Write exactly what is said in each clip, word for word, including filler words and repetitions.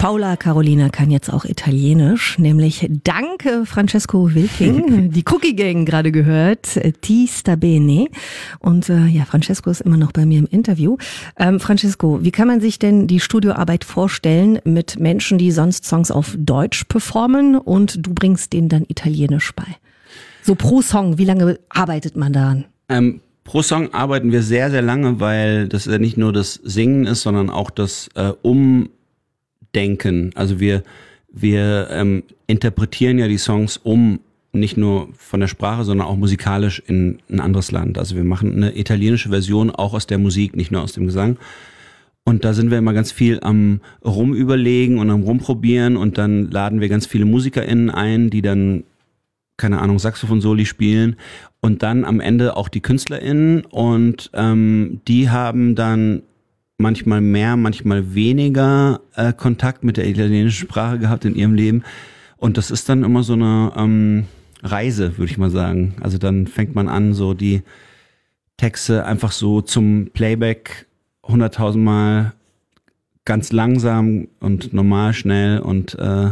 Paola Carolina kann jetzt auch Italienisch, nämlich dank Francesco Wilking, die Cookie Gang gerade gehört, Ti sta bene. Und äh, ja, Francesco ist immer noch bei mir im Interview. Ähm, Francesco, wie kann man sich denn die Studioarbeit vorstellen mit Menschen, die sonst Songs auf Deutsch performen und du bringst denen dann Italienisch bei? So pro Song, wie lange arbeitet man daran? Ähm, pro Song arbeiten wir sehr, sehr lange, weil das ja nicht nur das Singen ist, sondern auch das äh, Um Denken. Also wir wir ähm, interpretieren ja die Songs um, nicht nur von der Sprache, sondern auch musikalisch in ein anderes Land. Also wir machen eine italienische Version auch aus der Musik, nicht nur aus dem Gesang. Und da sind wir immer ganz viel am Rumüberlegen und am Rumprobieren und dann laden wir ganz viele MusikerInnen ein, die dann, keine Ahnung, Saxophon-Soli spielen und dann am Ende auch die KünstlerInnen und ähm, die haben dann manchmal mehr, manchmal weniger äh, Kontakt mit der italienischen Sprache gehabt in ihrem Leben. Und das ist dann immer so eine ähm, Reise, würde ich mal sagen. Also dann fängt man an, so die Texte einfach so zum Playback hunderttausend Mal ganz langsam und normal schnell und äh,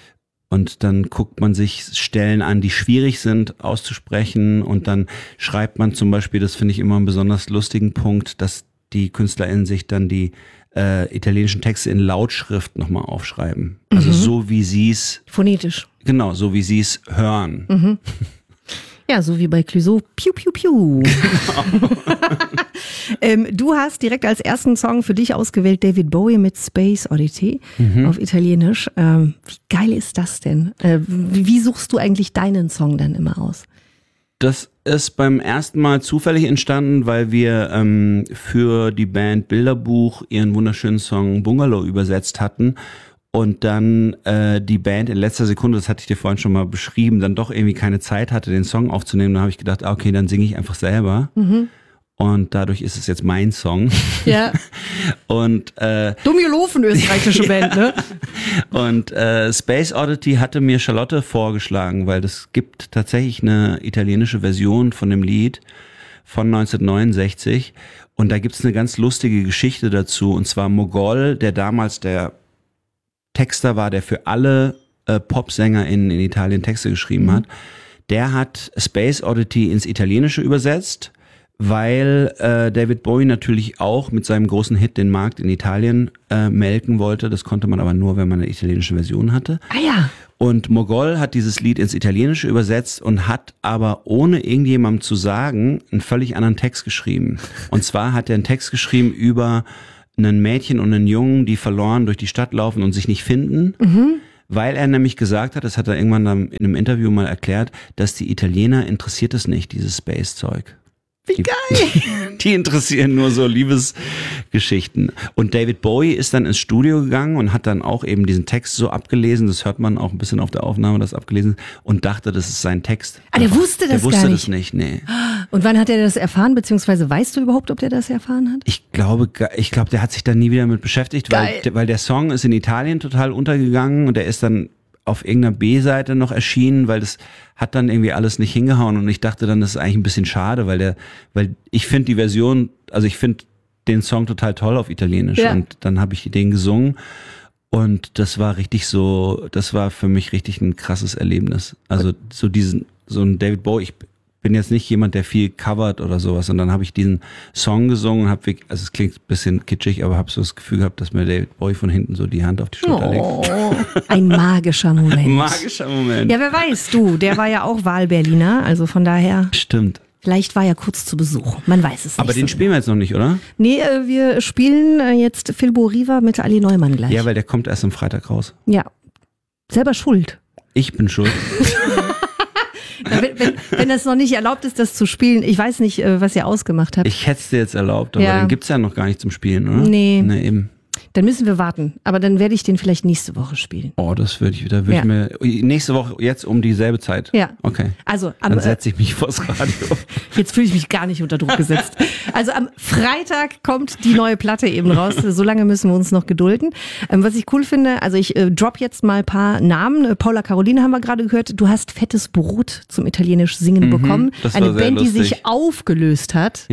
und dann guckt man sich Stellen an, die schwierig sind auszusprechen und dann schreibt man zum Beispiel, das finde ich immer einen besonders lustigen Punkt, dass die KünstlerInnen sich dann die äh, italienischen Texte in Lautschrift nochmal aufschreiben. Also mhm. so wie sie es... Phonetisch. Genau, so wie sie es hören. Mhm. Ja, so wie bei Clouseau. Piu, piu, piu. Genau. ähm, du hast direkt als ersten Song für dich ausgewählt David Bowie mit Space Oddity mhm. auf Italienisch. Ähm, wie geil ist das denn? Äh, wie, wie suchst du eigentlich deinen Song dann immer aus? Das ist beim ersten Mal zufällig entstanden, weil wir ähm, für die Band Bilderbuch ihren wunderschönen Song Bungalow übersetzt hatten und dann äh, die Band in letzter Sekunde, das hatte ich dir vorhin schon mal beschrieben, dann doch irgendwie keine Zeit hatte, den Song aufzunehmen. Da habe ich gedacht, okay, dann singe ich einfach selber. Mhm. Und dadurch ist es jetzt mein Song. Ja. Und äh, Dumm gelaufen, österreichische ja. Band, ne? Und äh, Space Oddity hatte mir Charlotte vorgeschlagen, weil es gibt tatsächlich eine italienische Version von dem Lied von neunzehnhundertneunundsechzig. Und da gibt's eine ganz lustige Geschichte dazu. Und zwar Mogol, der damals der Texter war, der für alle äh, PopsängerInnen in Italien Texte geschrieben mhm. hat, der hat Space Oddity ins Italienische übersetzt, weil äh, David Bowie natürlich auch mit seinem großen Hit den Markt in Italien äh, melken wollte. Das konnte man aber nur, wenn man eine italienische Version hatte. Ah ja. Und Mogol hat dieses Lied ins Italienische übersetzt und hat aber ohne irgendjemandem zu sagen einen völlig anderen Text geschrieben. Und zwar hat er einen Text geschrieben über ein Mädchen und einen Jungen, die verloren durch die Stadt laufen und sich nicht finden. Mhm. Weil er nämlich gesagt hat, das hat er irgendwann dann in einem Interview mal erklärt, dass die Italiener interessiert es nicht, dieses Space-Zeug. Wie geil! Die, die interessieren nur so Liebesgeschichten. Und David Bowie ist dann ins Studio gegangen und hat dann auch eben diesen Text so abgelesen, das hört man auch ein bisschen auf der Aufnahme, das abgelesen, und dachte, das ist sein Text. Ah, der wusste das der wusste gar nicht? das nicht, nee. Und wann hat er das erfahren, beziehungsweise weißt du überhaupt, ob der das erfahren hat? Ich glaube, ich glaube, der hat sich da nie wieder mit beschäftigt, weil, weil der Song ist in Italien total untergegangen und der ist dann auf irgendeiner B-Seite noch erschienen, weil das hat dann irgendwie alles nicht hingehauen und ich dachte dann, das ist eigentlich ein bisschen schade, weil der, weil ich finde die Version, also ich finde den Song total toll auf Italienisch ja. und dann habe ich den gesungen und das war richtig so, das war für mich richtig ein krasses Erlebnis. Also so diesen, so ein David Bowie, ich bin jetzt nicht jemand, der viel covert oder sowas, und dann habe ich diesen Song gesungen und habe, also es klingt ein bisschen kitschig, aber habe so das Gefühl gehabt, dass mir David Bowie von hinten so die Hand auf die Schulter oh, legt. Ein magischer Moment. Magischer Moment. Ja, wer weiß, du, der war ja auch Wahlberliner, also von daher. Stimmt. Vielleicht war er kurz zu Besuch, man weiß es nicht. Aber den so spielen wir jetzt noch nicht, oder? Nee, äh, wir spielen äh, jetzt Phil Riva mit Ali Neumann gleich. Ja, weil der kommt erst am Freitag raus. Ja, selber schuld. Ich bin schuld. Wenn, wenn, wenn das noch nicht erlaubt ist, das zu spielen, ich weiß nicht, was ihr ausgemacht habt. Ich hätte es dir jetzt erlaubt, aber ja. den gibt's ja noch gar nicht zum Spielen, oder? Nee. Nee, eben. Dann müssen wir warten, aber dann werde ich den vielleicht nächste Woche spielen. Oh, das würde ich wieder, würde ja. ich mir, nächste Woche jetzt um dieselbe Zeit? Ja. Okay. Also, am, dann setze ich mich vors Radio. Jetzt fühle ich mich gar nicht unter Druck gesetzt. Also am Freitag kommt die neue Platte eben raus, so lange müssen wir uns noch gedulden. Ähm, was ich cool finde, also ich äh, drop jetzt mal ein paar Namen. Paola Carolina haben wir gerade gehört, du hast Fettes Brot zum italienisch Singen mhm, bekommen. Das war Eine sehr Band, lustig. die sich aufgelöst hat. Ja.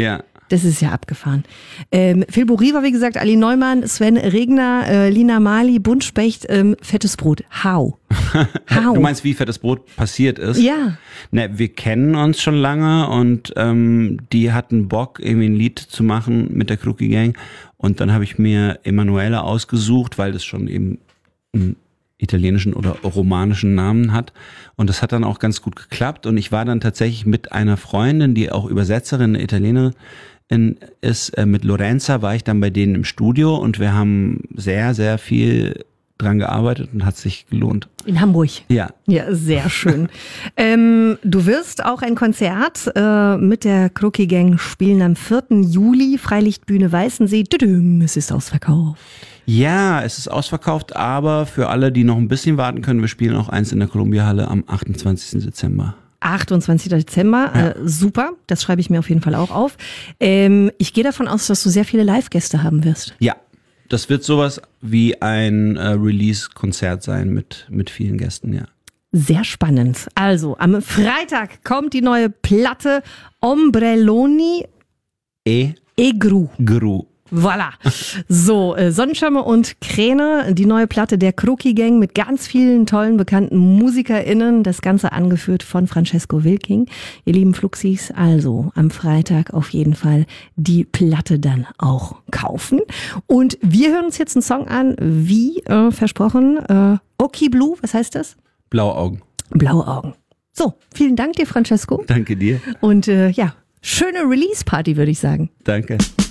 Das ist ja abgefahren. Ähm, Phil Bory war, wie gesagt, Ali Neumann, Sven Regner, äh, Lina Mali, Buntspecht, ähm, Fettes Brot. How? How? Du meinst, wie Fettes Brot passiert ist? Ja. Ne, wir kennen uns schon lange und ähm, die hatten Bock, irgendwie ein Lied zu machen mit der Crookie Gang. Und dann habe ich mir Emanuele ausgesucht, weil das schon eben einen italienischen oder romanischen Namen hat. Und das hat dann auch ganz gut geklappt. Und ich war dann tatsächlich mit einer Freundin, die auch Übersetzerin, eine Italienerin ist, äh, mit Lorenza, war ich dann bei denen im Studio und wir haben sehr, sehr viel dran gearbeitet und hat sich gelohnt. In Hamburg? Ja. Ja, sehr schön. ähm, du wirst auch ein Konzert äh, mit der Crookie Gang spielen am vierten Juli, Freilichtbühne Weißensee. Düdüm, es ist ausverkauft. Ja, es ist ausverkauft, aber für alle, die noch ein bisschen warten können, wir spielen auch eins in der Columbia-Halle am achtundzwanzigsten Dezember. achtundzwanzigsten Dezember, ja. äh, super, das schreibe ich mir auf jeden Fall auch auf. Ähm, ich gehe davon aus, dass du sehr viele Live-Gäste haben wirst. Ja, das wird sowas wie ein äh, Release-Konzert sein mit, mit vielen Gästen, ja. Sehr spannend. Also, am Freitag kommt die neue Platte Ombrelloni E. Egru. Gru. Voilà. So, äh, Sonnenschirme und Kräne, die neue Platte der Crookie Gang mit ganz vielen tollen, bekannten MusikerInnen. Das Ganze angeführt von Francesco Wilking. Ihr lieben Fluxis, also am Freitag auf jeden Fall die Platte dann auch kaufen. Und wir hören uns jetzt einen Song an, wie äh, versprochen, äh, Oki Blue, was heißt das? Blaue Augen. Blaue Augen. So, vielen Dank dir, Francesco. Danke dir. Und äh, ja, schöne Release-Party, würde ich sagen. Danke.